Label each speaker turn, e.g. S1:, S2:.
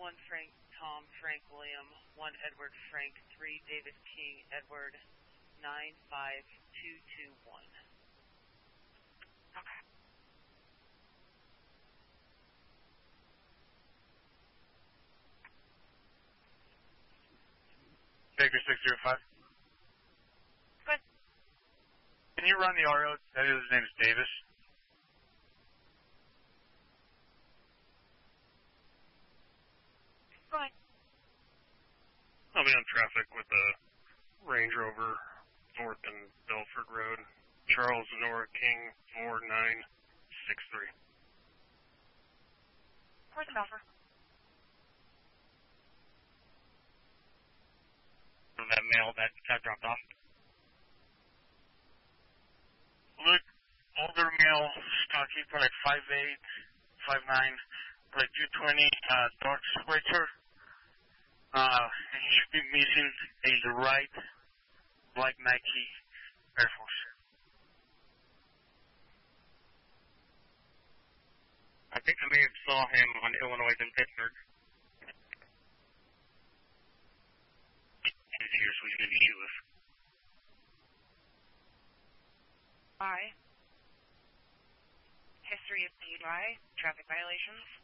S1: 1 Frank Tom Frank William 1 Edward Frank 3 David King Edward 95221.
S2: Okay.
S3: Baker 605.
S2: Good.
S3: Can you run the RO? That is, his name is Davis.
S2: Go ahead.
S3: I'll be on traffic with the Range Rover, 4th and Belford Road. Charles Nora King, 4963.
S2: Where's the Belford?
S3: That mail that got dropped off. Look, older male, stocky, probably like 5'8", 5'9", like 220, dark sweater. He should be missing a right black Nike Air Force. I think I may have saw him on Illinois in Pittsburgh. He's here, so he's going to be shoeless.
S2: Why? History of DUI, traffic violations.